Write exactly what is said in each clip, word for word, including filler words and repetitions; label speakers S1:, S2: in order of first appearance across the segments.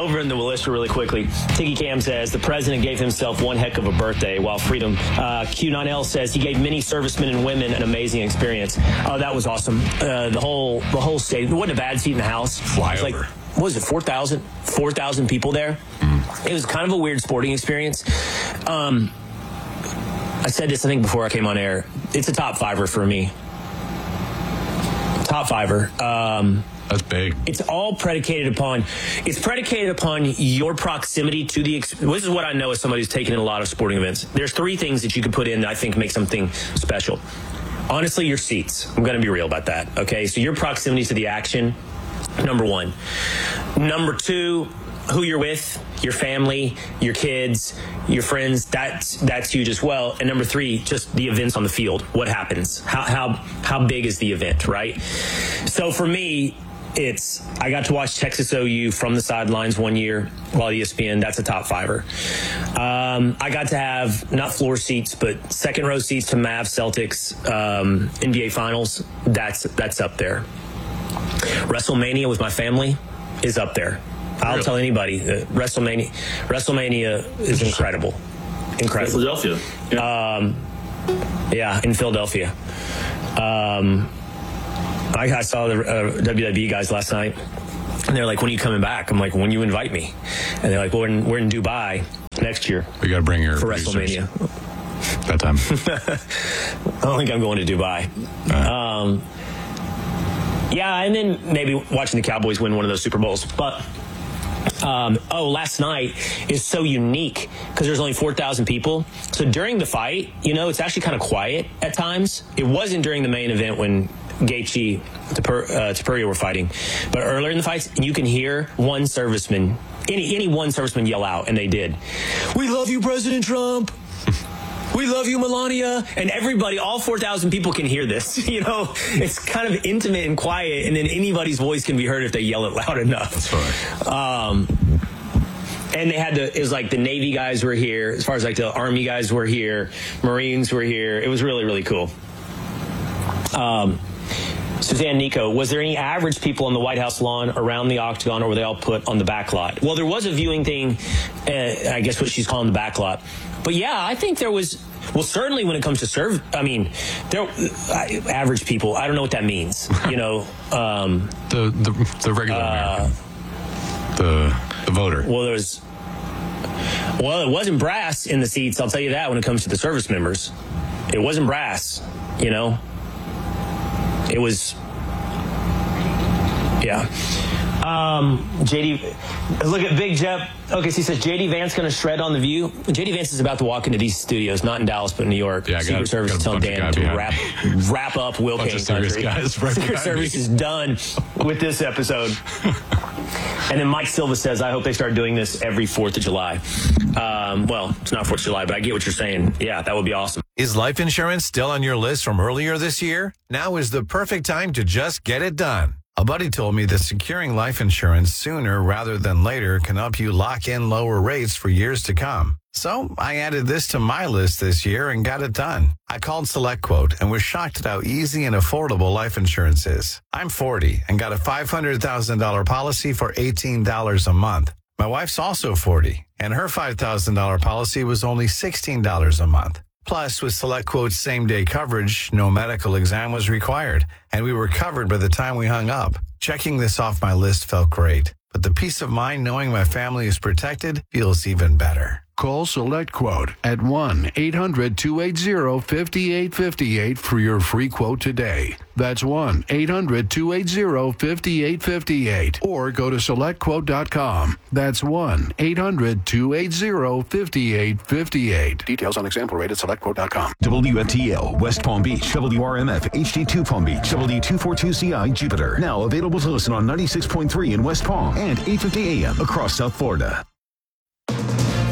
S1: over in the militia really quickly. Tiggy Cam says the president gave himself one heck of a birthday, while Freedom uh, Q nine L says he gave many servicemen and women an amazing experience. Oh, that was awesome. Uh, the whole the whole state. There wasn't a bad seat in the house.
S2: Fly
S1: it was
S2: over.
S1: Like, what was it, four thousand? four thousand people there? Mm. It was kind of a weird sporting experience. Um, I said this, I think, before I came on air. It's a top fiver for me. Top fiver. Um,
S2: That's big.
S1: It's all predicated upon, it's predicated upon your proximity to the, this is what I know as somebody who's taken in a lot of sporting events. There's three things that you can put in that I think make something special. Honestly, your seats. I'm going to be real about that. Okay. So your proximity to the action, number one. Number two, who you're with, your family, your kids, your friends, that's that's huge as well. And number three, just the events on the field. What happens? How how how big is the event, right? So for me, it's I got to watch Texas O U from the sidelines one year while E S P N. That's a top fiver. Um, I got to have not floor seats, but second row seats to Mavs Celtics um, N B A Finals. That's that's up there. WrestleMania with my family is up there. I'll really? tell anybody that WrestleMania, WrestleMania is incredible. Incredible.
S3: Philadelphia.
S1: Yeah. Um, yeah, in Philadelphia. Um, I, I saw the uh, W W E guys last night, and they're like, when are you coming back? I'm like, when you invite me. And they're like, well, we're in, we're in Dubai next year.
S2: We got to bring your
S1: For
S2: producers.
S1: WrestleMania.
S2: That time.
S1: I don't think I'm going to Dubai. Uh, um, yeah, and then maybe watching the Cowboys win one of those Super Bowls. But Um, oh, last night is so unique because there's only four thousand people. So during the fight, you know, it's actually kind of quiet at times. It wasn't during the main event when Gaethje, Tapir, uh, Tapuria were fighting. But earlier in the fights, you can hear one serviceman, any, any one serviceman yell out, and they did. We love you, President Trump. We love you, Melania. And everybody, all four thousand people can hear this. You know, it's kind of intimate and quiet, and then anybody's voice can be heard if they yell it loud enough.
S2: That's right.
S1: Um, and they had to, it was like the Navy guys were here, as far as like the Army guys were here, Marines were here. It was really, really cool. Um, Suzanne Nico, was there any average people on the White House lawn around the octagon, or were they all put on the back lot? Well, there was a viewing thing, uh, I guess what she's calling the back lot. But yeah, I think there was, well, certainly when it comes to serve, I mean, there uh, average people, I don't know what that means, you know. Um,
S2: the, the the regular
S1: uh,
S2: American. The, the voter.
S1: Well, there was, well, it wasn't brass in the seats, I'll tell you that, when it comes to the service members. It wasn't brass, you know. It was, yeah. Um, J D, look at Big Jeff. Okay, so he says J D Vance going to shred on The View. J D Vance is about to walk into these studios, not in Dallas, but in New York.
S2: Yeah,
S1: Secret
S2: got,
S1: Service is telling Dan to wrap wrap up Will Kane country.
S2: Guys right
S1: Secret Service
S2: me.
S1: is done with this episode. And then Mike Silva says, I hope they start doing this every fourth of July. Um, well, it's not fourth of July, but I get what you're saying. Yeah, that would be awesome.
S4: Is life insurance still on your list from earlier this year? Now is the perfect time to just get it done. A buddy told me that securing life insurance sooner rather than later can help you lock in lower rates for years to come. So I added this to my list this year and got it done. I called SelectQuote and was shocked at how easy and affordable life insurance is. I'm forty and got a five hundred thousand dollars policy for eighteen dollars a month. My wife's also forty, and her five thousand dollars policy was only sixteen dollars a month. Plus, with SelectQuote's same-day coverage, no medical exam was required, and we were covered by the time we hung up. Checking this off my list felt great, but the peace of mind knowing my family is protected feels even better.
S5: Call SelectQuote at one eight hundred two eight zero five eight five eight for your free quote today. That's one eight hundred two eight zero five eight five eight. Or go to select quote dot com. That's one eight hundred two eight zero five eight five eight. Details on example rate at select quote dot com.
S6: W F T L, West Palm Beach, W R M F, H D two Palm Beach, W two forty-two C I, Jupiter. Now available to listen on ninety-six point three in West Palm and eight fifty A M across South Florida.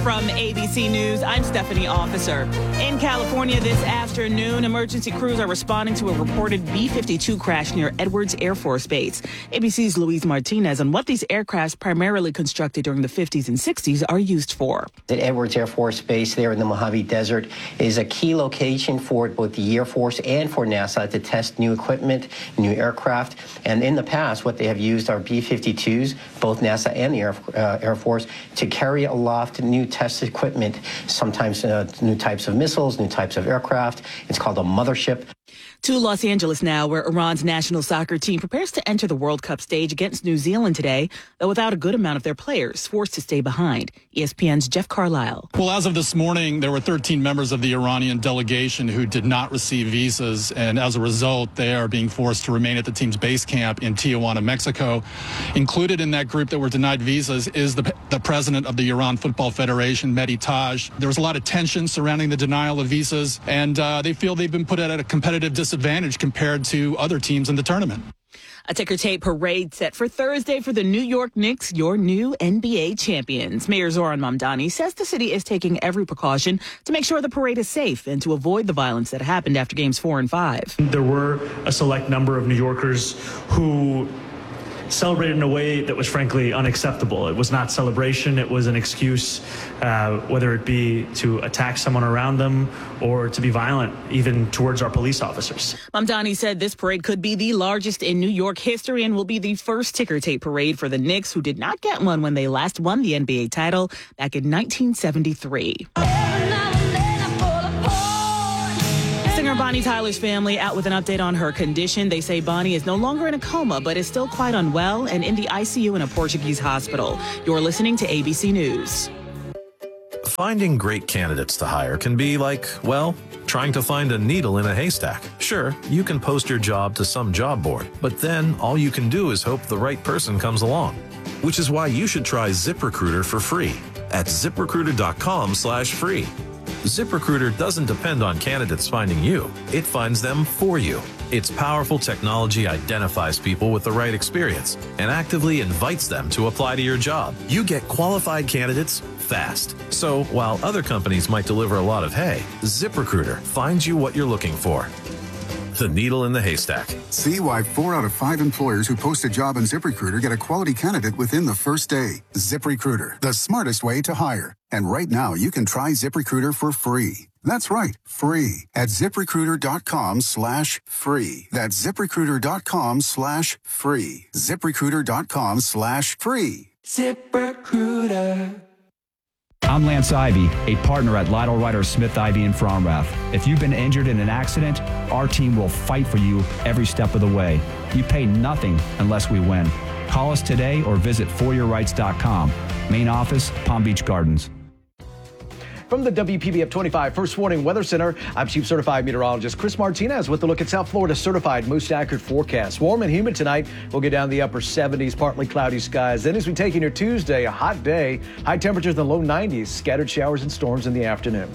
S3: From A B C News, I'm Stephanie Officer. In California this afternoon, emergency crews are responding to a reported B fifty-two crash near Edwards Air Force Base. A B C's Luis Martinez on what these aircrafts, primarily constructed during the fifties and sixties, are used for.
S7: The Edwards Air Force Base there in the Mojave Desert is a key location for both the Air Force and for NASA to test new equipment, new aircraft. And in the past, what they have used are B fifty-twos, both NASA and the Air, uh, Air Force, to carry aloft new test equipment, sometimes uh, new types of missiles, new types of aircraft. It's called a mothership.
S3: To Los Angeles now, where Iran's national soccer team prepares to enter the World Cup stage against New Zealand today, though without a good amount of their players, forced to stay behind. E S P N's Jeff Carlisle.
S8: Well, as of this morning, there were thirteen members of the Iranian delegation who did not receive visas, and as a result, they are being forced to remain at the team's base camp in Tijuana, Mexico. Included in that group that were denied visas is the, the president of the Iran Football Federation, Mehdi Taj. There was a lot of tension surrounding the denial of visas, and uh, they feel they've been put at a competitive disadvantage compared to other teams in the tournament.
S3: A ticker tape parade set for Thursday for the New York Knicks, your new N B A champions. Mayor Zoran Mamdani says the city is taking every precaution to make sure the parade is safe and to avoid the violence that happened after games four and five.
S9: There were a select number of New Yorkers who celebrated in a way that was frankly unacceptable. It was not celebration, it was an excuse, uh, whether it be to attack someone around them or to be violent, even towards our police officers.
S3: Mamdani said this parade could be the largest in New York history and will be the first ticker tape parade for the Knicks, who did not get one when they last won the N B A title back in nineteen seventy-three. Singer Bonnie Tyler's family out with an update on her condition. They say Bonnie is no longer in a coma, but is still quite unwell and in the I C U in a Portuguese hospital. You're listening to A B C News.
S10: Finding great candidates to hire can be like, well, trying to find a needle in a haystack. Sure, you can post your job to some job board, but then all you can do is hope the right person comes along. Which is why you should try ZipRecruiter for free at ZipRecruiter.com slash free. ZipRecruiter doesn't depend on candidates finding you. It finds them for you. Its powerful technology identifies people with the right experience and actively invites them to apply to your job. You get qualified candidates fast. So while other companies might deliver a lot of hay, ZipRecruiter finds you what you're looking for. The needle in the haystack.
S11: See why four out of five employers who post a job on ZipRecruiter get a quality candidate within the first day. ZipRecruiter, the smartest way to hire. And right now, you can try ZipRecruiter for free. That's right, free at ZipRecruiter.com slash free. That's ZipRecruiter.com slash free. ZipRecruiter.com slash free.
S12: ZipRecruiter. I'm Lance Ivy, a partner at Lytle Ryder Smith Ivy in Fromrath. If you've been injured in an accident, our team will fight for you every step of the way. You pay nothing unless we win. Call us today or visit for your rights dot com. Main office, Palm Beach Gardens.
S13: From the W P B F twenty-five First Warning Weather Center, I'm Chief Certified Meteorologist Chris Martinez with a look at South Florida's certified most accurate forecast. Warm and humid tonight. We'll get down the upper seventies, partly cloudy skies. Then as we take into Tuesday, a hot day, high temperatures in the low nineties, scattered showers and storms in the afternoon.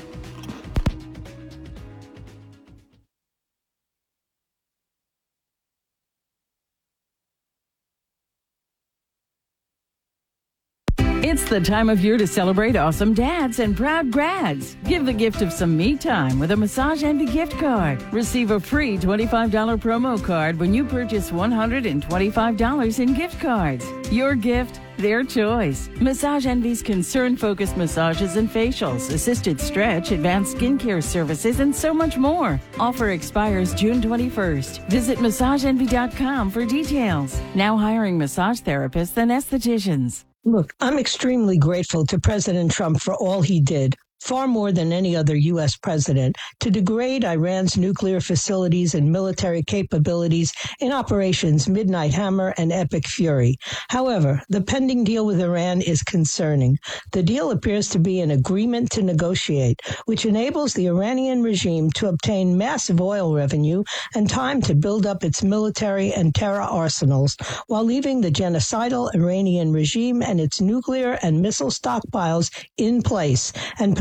S14: It's the time of year to celebrate awesome dads and proud grads. Give the gift of some me time with a Massage Envy gift card. Receive a free twenty-five dollars promo card when you purchase one hundred twenty-five dollars in gift cards. Your gift, their choice. Massage Envy's concern-focused massages and facials, assisted stretch, advanced skincare services, and so much more. Offer expires June twenty-first. Visit massage envy dot com for details. Now hiring massage therapists and estheticians.
S15: Look, I'm extremely grateful to President Trump for all he did, far more than any other U S president, to degrade Iran's nuclear facilities and military capabilities in Operations Midnight Hammer and Epic Fury. However, the pending deal with Iran is concerning. The deal appears to be an agreement to negotiate, which enables the Iranian regime to obtain massive oil revenue and time to build up its military and terror arsenals, while leaving the genocidal Iranian regime and its nuclear and missile stockpiles in place and positioned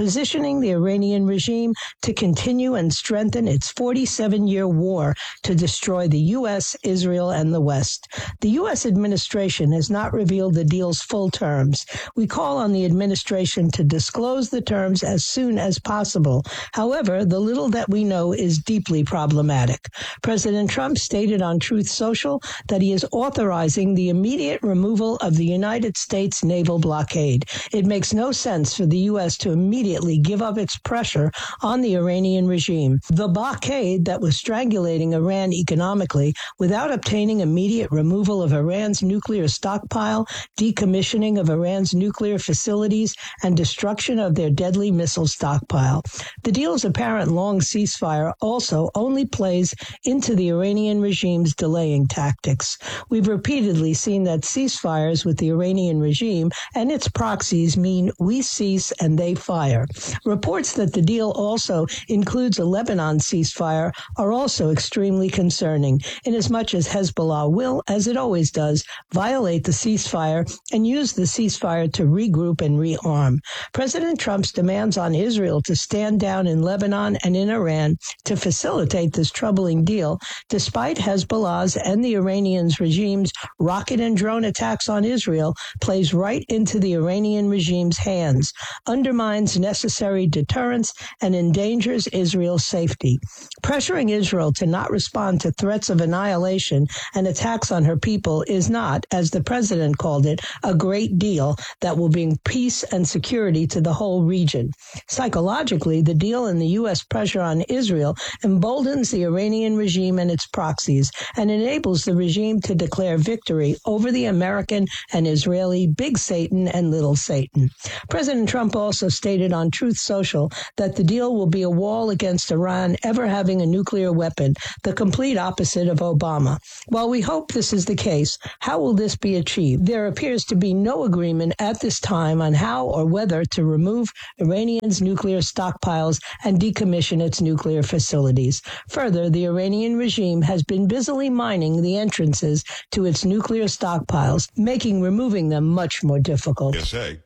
S15: positioning the Iranian regime to continue and strengthen its forty-seven-year war to destroy the U S, Israel, and the West. The U S administration has not revealed the deal's full terms. We call on the administration to disclose the terms as soon as possible. However, the little that we know is deeply problematic. President Trump stated on Truth Social that he is authorizing the immediate removal of the United States naval blockade. It makes no sense for the U S to immediately give up its pressure on the Iranian regime. The blockade that was strangulating Iran economically without obtaining immediate removal of Iran's nuclear stockpile, decommissioning of Iran's nuclear facilities, and destruction of their deadly missile stockpile. The deal's apparent long ceasefire also only plays into the Iranian regime's delaying tactics. We've repeatedly seen that ceasefires with the Iranian regime and its proxies mean we cease and they fire. Reports that the deal also includes a Lebanon ceasefire are also extremely concerning, inasmuch as Hezbollah will, as it always does, violate the ceasefire and use the ceasefire to regroup and rearm. President Trump's demands on Israel to stand down in Lebanon and in Iran to facilitate this troubling deal, despite Hezbollah's and the Iranians regime's rocket and drone attacks on Israel, plays right into the Iranian regime's hands, undermines necessary deterrence, and endangers Israel's safety. Pressuring Israel to not respond to threats of annihilation and attacks on her people is not, as the president called it, a great deal that will bring peace and security to the whole region. Psychologically, the deal and the U S pressure on Israel emboldens the Iranian regime and its proxies and enables the regime to declare victory over the American and Israeli Big Satan and Little Satan. President Trump also stated on Truth Social that the deal will be a wall against Iran ever having a nuclear weapon, the complete opposite of Obama. While we hope this is the case, how will this be achieved? There appears to be no agreement at this time on how or whether to remove Iranian's nuclear stockpiles and decommission its nuclear facilities. Further, the Iranian regime has been busily mining the entrances to its nuclear stockpiles, making removing them much more difficult.
S16: P S A,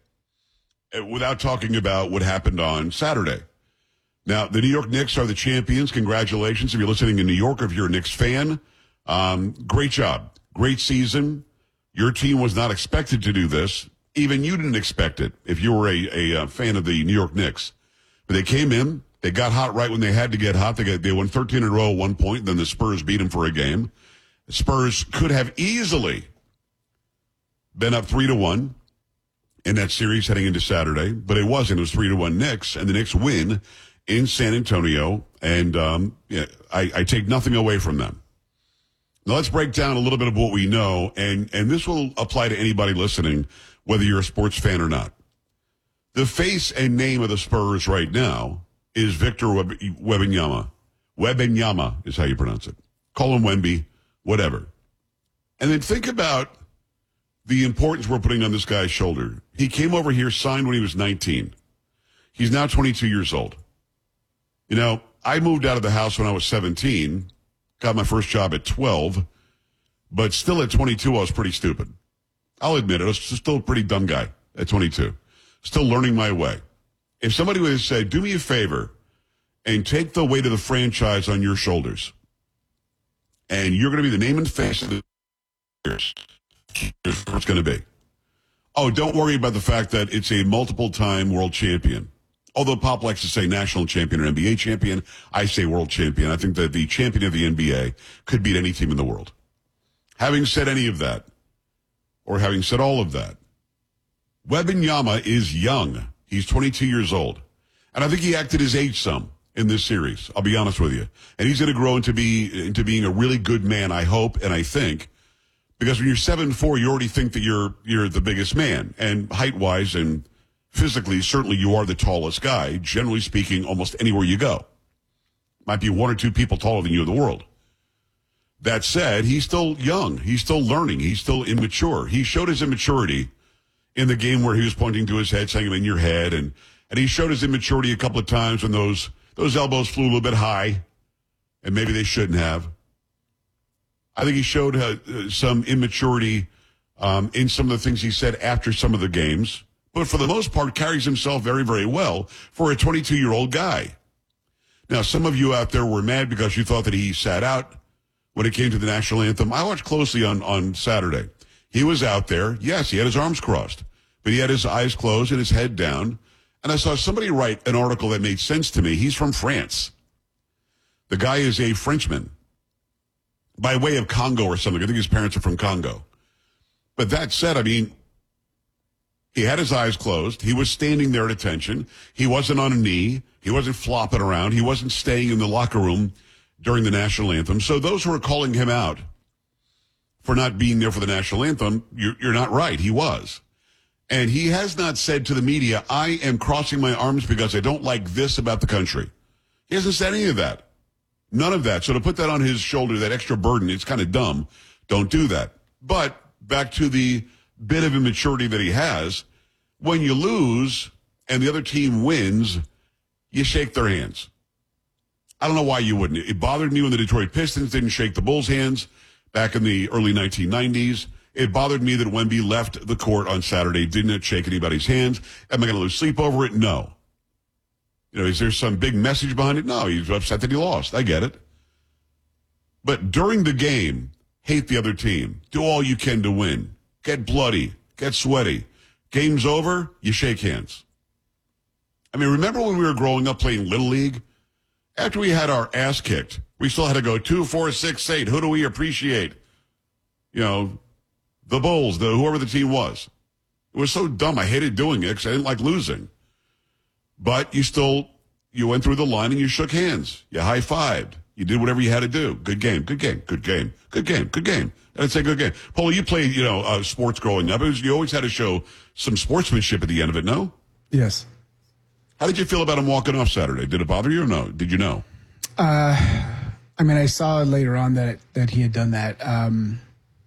S16: without talking about what happened on Saturday. Now, the New York Knicks are the champions. Congratulations. If you're listening in New York, or if you're a Knicks fan, um, great job. Great season. Your team was not expected to do this. Even you didn't expect it if you were a, a, a fan of the New York Knicks. But they came in. They got hot right when they had to get hot. They got, they won thirteen in a row at one point. Then the Spurs beat them for a game. The Spurs could have easily been up three to one in that series heading into Saturday, but it wasn't. It was three to one Knicks, and the Knicks win in San Antonio, and um, yeah, I, I take nothing away from them. Now let's break down a little bit of what we know, and, and this will apply to anybody listening, whether you're a sports fan or not. The face and name of the Spurs right now is Victor Wembanyama. Wembanyama is how you pronounce it. Call him Wemby, whatever. And then think about the importance we're putting on this guy's shoulder. He came over here, signed when he was nineteen. He's now twenty-two years old. You know, I moved out of the house when I was seventeen, got my first job at twelve, but still at twenty-two, I was pretty stupid. I'll admit it. I was still a pretty dumb guy at twenty-two. Still learning my way. If somebody would have said, do me a favor and take the weight of the franchise on your shoulders, and you're going to be the name and face of the years, here's what it's going to be. Oh, don't worry about the fact that it's a multiple-time world champion. Although Pop likes to say national champion or N B A champion, I say world champion. I think that the champion of the N B A could beat any team in the world. Having said any of that, or having said all of that, Wembanyama is young. He's twenty-two years old. And I think he acted his age some in this series. I'll be honest with you. And he's going to grow into be into being a really good man, I hope, and I think. Because when you're seven foot four, you already think that you're you're the biggest man. And height-wise and physically, certainly you are the tallest guy, generally speaking, almost anywhere you go. Might be one or two people taller than you in the world. That said, he's still young. He's still learning. He's still immature. He showed his immaturity in the game where he was pointing to his head, saying, I'm in your head. And, and he showed his immaturity a couple of times when those, those elbows flew a little bit high, and maybe they shouldn't have. I think he showed uh, some immaturity um, in some of the things he said after some of the games. but for the most part carries himself very, very well for a twenty-two-year-old guy. Now, some of you out there were mad because you thought that he sat out when it came to the national anthem. I watched closely on, on Saturday. He was out there. Yes, he had his arms crossed, but he had his eyes closed and his head down. And I saw somebody write an article that made sense to me. He's from France. The guy is a Frenchman by way of Congo or something. I think his parents are from Congo. But that said, I mean, he had his eyes closed. He was standing there at attention. He wasn't on a knee. He wasn't flopping around. He wasn't staying in the locker room during the national anthem. So those who are calling him out for not being there for the national anthem, you're, you're not right. He was. And he has not said to the media, I am crossing my arms because I don't like this about the country. He hasn't said any of that. None of that. So to put that on his shoulder, that extra burden, it's kind of dumb. Don't do that. But back to the bit of immaturity that he has, when you lose and the other team wins, you shake their hands. I don't know why you wouldn't. It bothered me when the Detroit Pistons didn't shake the Bulls' hands back in the early nineteen nineties. It bothered me that Wemby left the court on Saturday, didn't shake anybody's hands. Am I going to lose sleep over it? No. You know, is there some big message behind it? No, he's upset that he lost. I get it. But during the game, hate the other team. Do all you can to win. Get bloody. Get sweaty. Game's over, you shake hands. I mean, remember when we were growing up playing Little League? After we had our ass kicked, we still had to go two, four, six, eight. Who do we appreciate? You know, the Bulls, the whoever the team was. It was so dumb. I hated doing it because I didn't like losing. But you still, you went through the line and you shook hands. You high-fived. You did whatever you had to do. Good game, good game, good game, good game, good game. And I'd say good game. Paul, you played, you know, uh, sports growing up. It was, you always had to show some sportsmanship at the end of it, no?
S17: Yes.
S16: How did you feel about him walking off Saturday? Did it bother you or no? Did you know?
S17: Uh, I mean, I saw later on that that he had done that. Um,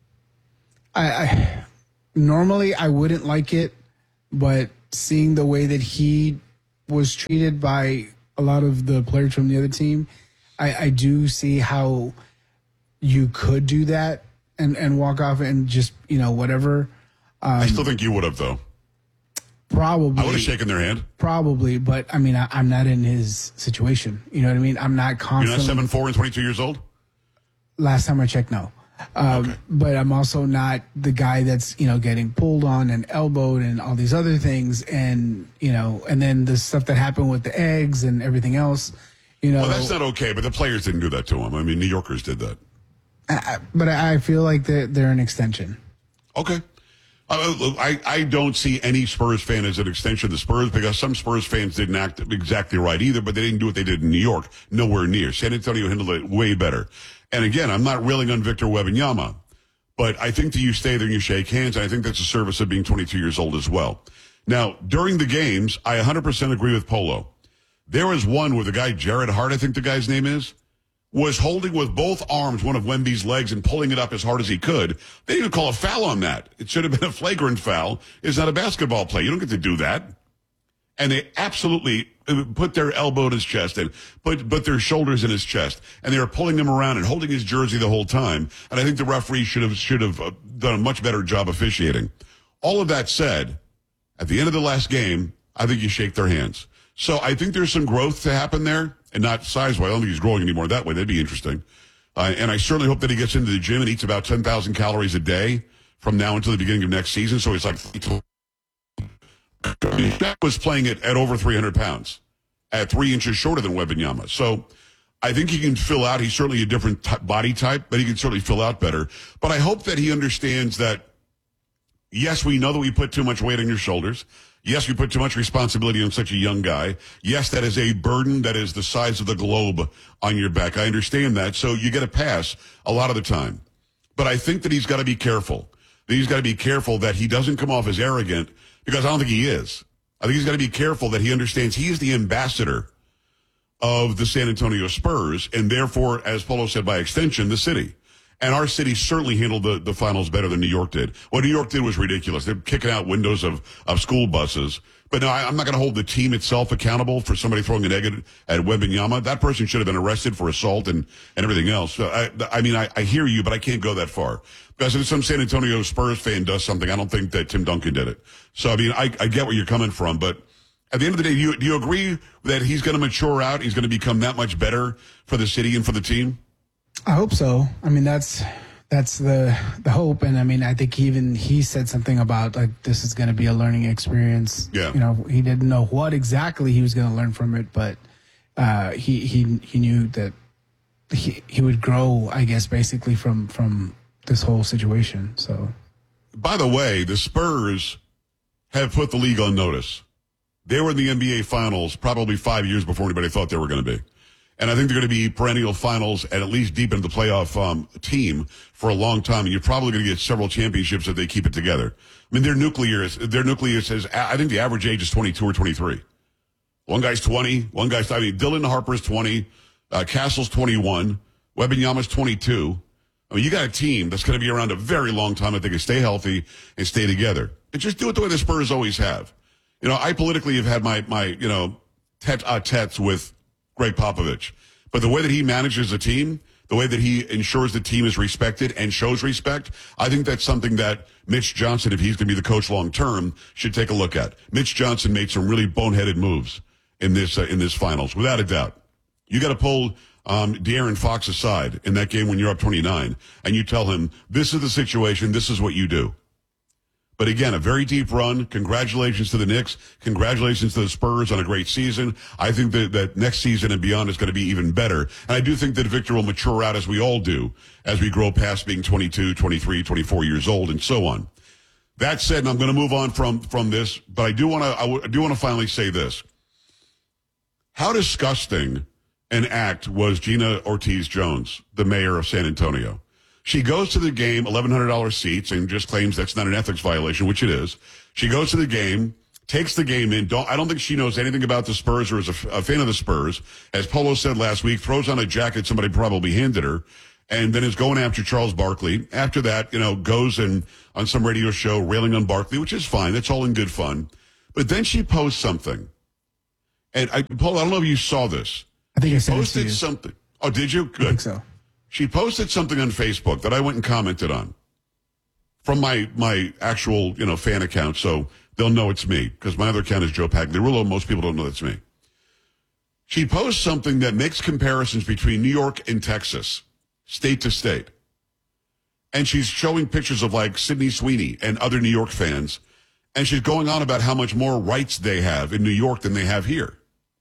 S17: I, I normally I wouldn't like it, but seeing the way that he was treated by a lot of the players from the other team, I, I do see how you could do that and, and walk off and just, you know, whatever. Um,
S16: I still think you would have, though.
S17: Probably.
S16: I would have shaken their hand.
S17: Probably, but I mean, I, I'm not in his situation. You know what I mean? I'm not constantly.
S16: You're not seven four and twenty-two years old?
S17: Last time I checked, no. Um, okay. But I'm also not the guy that's, you know, getting pulled on and elbowed and all these other things. And, you know, and then the stuff that happened with the eggs and everything else, you know.
S16: Well, that's not okay, but the players didn't do that to him. I mean, New Yorkers did that.
S17: I, but I feel like they're, they're an extension.
S16: Okay. Uh, I, I don't see any Spurs fan as an extension of the Spurs because some Spurs fans didn't act exactly right either, but they didn't do what they did in New York. Nowhere near. San Antonio handled it way better. And again, I'm not railing on Victor Wembanyama, but I think that you stay there and you shake hands, and I think that's a service of being twenty-two years old as well. Now, during the games, I one hundred percent agree with Polo. There was one where the guy, Jared Hart, I think the guy's name is, was holding with both arms one of Wemby's legs and pulling it up as hard as he could. They didn't even call a foul on that. It should have been a flagrant foul. It's not a basketball play. You don't get to do that. And they absolutely put their elbow in his chest and put, put their shoulders in his chest. And they were pulling him around and holding his jersey the whole time. And I think the referee should have, should have done a much better job officiating. All of that said, at the end of the last game, I think you shake their hands. So I think there's some growth to happen there. And not size-wise. I don't think he's growing anymore that way. That'd be interesting. Uh, and I certainly hope that he gets into the gym and eats about ten thousand calories a day from now until the beginning of next season. So he's like, Shaq was playing it at over three hundred pounds, at three inches shorter than Wembanyama. So I think he can fill out. He's certainly a different t- body type, but he can certainly fill out better. But I hope that he understands that, yes, we know that we put too much weight on your shoulders. Yes, we put too much responsibility on such a young guy. Yes, that is a burden that is the size of the globe on your back. I understand that. So you get a pass a lot of the time. But I think that he's got to be careful. That he's got to be careful that he doesn't come off as arrogant, because I don't think he is. I think he's got to be careful that he understands he is the ambassador of the San Antonio Spurs, and therefore, as Polo said, by extension, the city. And our city certainly handled the, the finals better than New York did. What New York did was ridiculous. They're kicking out windows of, of school buses. But no, I, I'm not going to hold the team itself accountable for somebody throwing an egg at, at Wembanyama. That person should have been arrested for assault and, and everything else. So I, I mean, I, I hear you, but I can't go that far. Because if some San Antonio Spurs fan does something, I don't think that Tim Duncan did it. So, I mean, I, I get where you're coming from, but at the end of the day, do you, do you agree that he's going to mature out? He's going to become that much better for the city and for the team?
S17: I hope so. I mean, that's that's the the hope, and I mean, I think even he said something about like this is going to be a learning experience.
S16: Yeah,
S17: you know, he didn't know what exactly he was going to learn from it, but uh, he he he knew that he he would grow, I guess, basically from from this whole situation. So,
S16: by the way, the Spurs have put the league on notice. They were in the N B A Finals probably five years before anybody thought they were going to be. And I think they're going to be perennial finals and at least deep into the playoff um, team for a long time. And you're probably going to get several championships if they keep it together. I mean, their nucleus, their nucleus is, I think the average age is twenty-two or twenty-three. One guy's twenty. One guy's, I mean, Dylan Harper's twenty. Uh, Castle's twenty-one. Wembanyama's twenty-two. I mean, you got a team that's going to be around a very long time if they can stay healthy and stay together. And just do it the way the Spurs always have. You know, I politically have had my, my you know, tete-a-tetes with Greg Popovich. But the way that he manages a team, the way that he ensures the team is respected and shows respect, I think that's something that Mitch Johnson, if he's going to be the coach long term, should take a look at. Mitch Johnson made some really boneheaded moves in this uh, in this finals, without a doubt. You got to pull um, De'Aaron Fox aside in that game when you're up twenty-nine, and you tell him, this is the situation, this is what you do. But again, a very deep run. Congratulations to the Knicks. Congratulations to the Spurs on a great season. I think that, that next season and beyond is going to be even better. And I do think that Victor will mature out, as we all do, as we grow past being twenty-two, twenty-three, twenty-four years old and so on. That said, and I'm going to move on from, from this, but I do want to, I do want to finally say this. How disgusting an act was Gina Ortiz-Jones, the mayor of San Antonio. She goes to the game, eleven hundred dollars seats, and just claims that's not an ethics violation, which it is. She goes to the game, takes the game in. Don't, I don't think she knows anything about the Spurs or is a, a fan of the Spurs. As Polo said last week, throws on a jacket somebody probably handed her, and then is going after Charles Barkley. After that, you know, goes and on some radio show railing on Barkley, which is fine. That's all in good fun. But then she posts something. And I, Polo, I don't know if you saw this.
S17: I think I
S16: she
S17: sent
S16: posted
S17: it to you.
S16: something. Oh, did you? Good.
S17: I think so.
S16: She posted something on Facebook that I went and commented on from my, my actual, you know, fan account. So they'll know it's me because my other account is Joe Pagliarulo. Most people don't know that's me. She posts something that makes comparisons between New York and Texas, state to state. And she's showing pictures of like Sydney Sweeney and other New York fans. And she's going on about how much more rights they have in New York than they have here.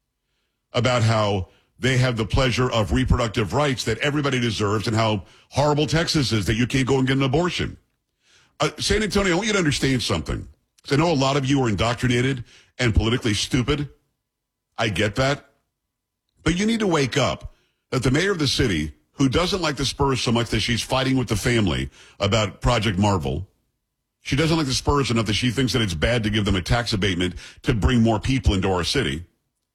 S16: About how they have the pleasure of reproductive rights that everybody deserves and how horrible Texas is that you can't go and get an abortion. Uh, San Antonio, I want you to understand something. Because I know a lot of you are indoctrinated and politically stupid. I get that. But you need to wake up that the mayor of the city, who doesn't like the Spurs so much that she's fighting with the family about Project Marvel, she doesn't like the Spurs enough that she thinks that it's bad to give them a tax abatement to bring more people into our city.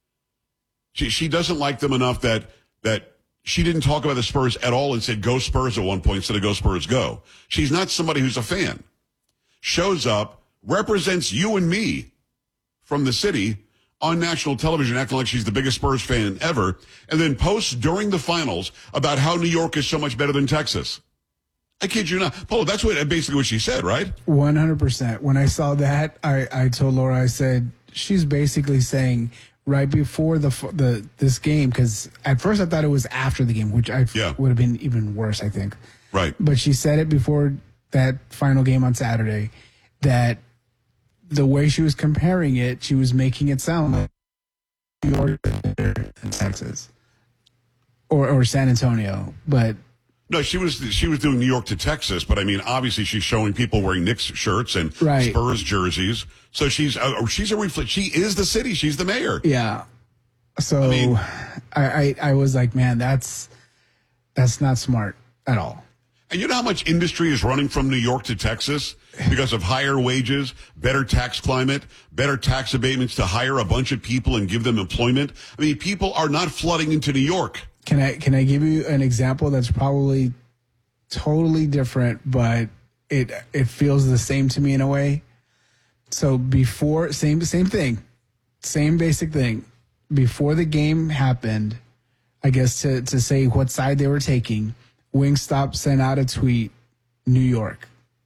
S16: She she doesn't like them enough that that she didn't talk about the Spurs at all and said, go Spurs at one point instead of go Spurs go. She's not somebody who's a fan. Shows up, represents you and me from the city on national television, acting like she's the biggest Spurs fan ever, and then posts during the finals about how New York is so much better than Texas. I kid you not. Paul, that's what basically what she said, right?
S17: one hundred percent. When I saw that, I, I told Laura, I said, she's basically saying right before the the this game, because at first I thought it was after the game, which I
S16: yeah.
S17: would have been even worse, I think.
S16: Right.
S17: But she said it before that final game on Saturday, that the way she was comparing it, she was making it sound like New York and Texas or or San Antonio, but.
S16: No, she was she was doing New York to Texas, but I mean, obviously she's showing people wearing Knicks shirts and
S17: right.
S16: Spurs jerseys. So she's uh, she's a reflect. She is the city. She's the mayor.
S17: Yeah. So
S16: I, mean,
S17: I, I I was like, man, that's that's not smart at all.
S16: And you know how much industry is running from New York to Texas because of higher wages, better tax climate, better tax abatements to hire a bunch of people and give them employment. I mean, people are not flooding into New York.
S17: Can I can I give you an example that's probably totally different, but it it feels the same to me in a way. So before, same same thing, same basic thing. Before the game happened, I guess to, to say what side they were taking, Wingstop sent out a tweet, New York.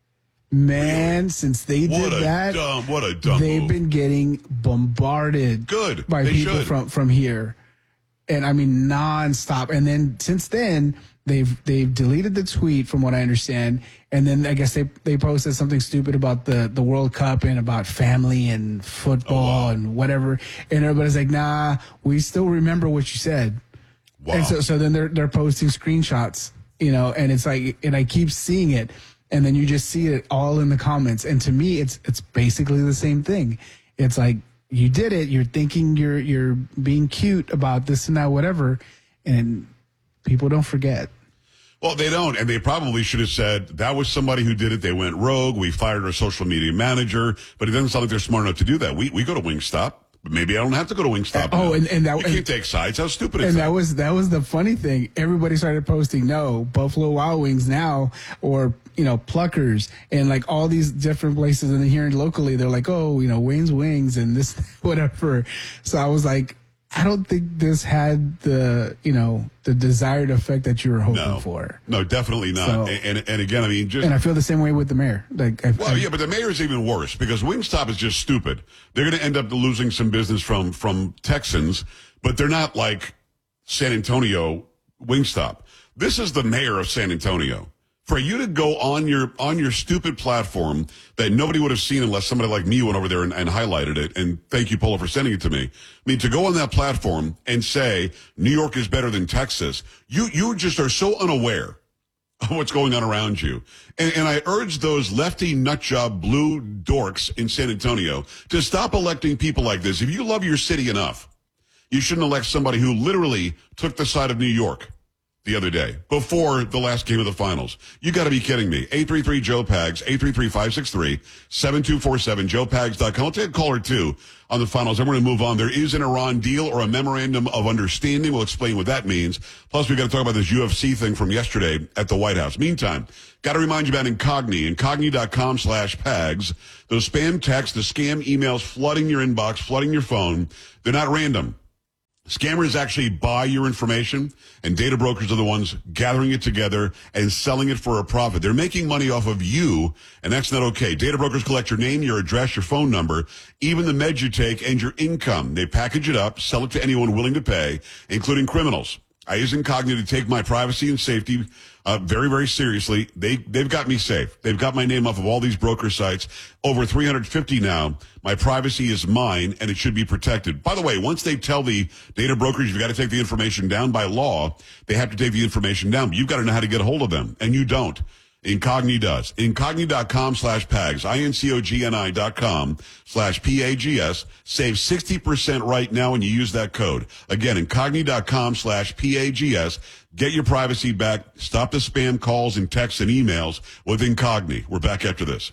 S17: Man, since they
S16: What
S17: did
S16: a
S17: that,
S16: dumb- what a dumb
S17: they've
S16: move.
S17: been getting bombarded
S16: Good.
S17: by
S16: They
S17: people
S16: should.
S17: from, from here. And I mean, nonstop. And then since then, they've they've deleted the tweet, from what I understand. And then I guess they, they posted something stupid about the, the World Cup and about family and football and whatever. And everybody's like, nah, we still remember what you said.
S16: Wow.
S17: And so, so then they're they're posting screenshots, you know, and it's like, and I keep seeing it, and then you just see it all in the comments. And to me, it's it's basically the same thing. It's like, you did it. You're thinking you're you're being cute about this and that, whatever, and people don't forget.
S16: Well, they don't, and they probably should have said that was somebody who did it. They went rogue. We fired our social media manager, but it doesn't sound like they're smart enough to do that. We we go to Wingstop, but maybe I don't have to go to Wingstop.
S17: Oh,
S16: now.
S17: and, and that
S16: you can't take sides. How stupid is
S17: And
S16: that?
S17: that was that was the funny thing. Everybody started posting, no, Buffalo Wild Wings now, or you know, Pluckers, and like all these different places. And then here locally, they're like, oh, you know, Wayne's Wings and this, whatever. So I was like, I don't think this had the, you know, the desired effect that you were hoping
S16: No.
S17: for.
S16: No, definitely not.
S17: So-
S16: and, and and again, I mean, just
S17: And I feel the same way with the mayor. Like, I,
S16: Well,
S17: I-
S16: yeah, but the mayor's even worse because Wingstop is just stupid. They're going to end up losing some business from from Texans, but they're not like San Antonio Wingstop. This is the mayor of San Antonio. For you to go on your on your stupid platform that nobody would have seen unless somebody like me went over there and, and highlighted it, and thank you, Polo, for sending it to me. I mean, to go on that platform and say New York is better than Texas, you you just are so unaware of what's going on around you. And, and I urge those lefty nutjob blue dorks in San Antonio to stop electing people like this. If you love your city enough, you shouldn't elect somebody who literally took the side of New York the other day before the last game of the finals. You got to be kidding me. eight three three Joe Pags, eight three three, five six three, seven two four seven, joe pags dot com. I'll take a call or two on the finals. I'm going to move on. There is an Iran deal or a memorandum of understanding. We'll explain what that means. Plus, we got to talk about this U F C thing from yesterday at the White House. Meantime, got to remind you about Incogni, incogni.com slash Pags. Those spam texts, the scam emails flooding your inbox, flooding your phone. They're not random. Scammers actually buy your information, and data brokers are the ones gathering it together and selling it for a profit. They're making money off of you, and that's not okay. Data brokers collect your name, your address, your phone number, even the meds you take, and your income. They package it up, sell it to anyone willing to pay, including criminals. I use Incogni to take my privacy and safety uh, very, very seriously. They, they've got me safe. They've got my name off of all these broker sites. Over three hundred fifty now. My privacy is mine, and it should be protected. By the way, once they tell the data brokers you've got to take the information down by law, they have to take the information down. But you've got to know how to get a hold of them, and you don't. Incogni does. Incogni.com slash Pags. I-N-C-O-G-N-I dot com slash P-A-G-S. Save sixty percent right now when you use that code. Again, Incogni.com slash P-A-G-S. Get your privacy back. Stop the spam calls and texts and emails with Incogni. We're back after this.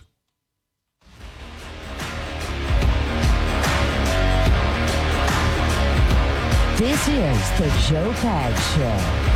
S18: This is the Joe Pags Show.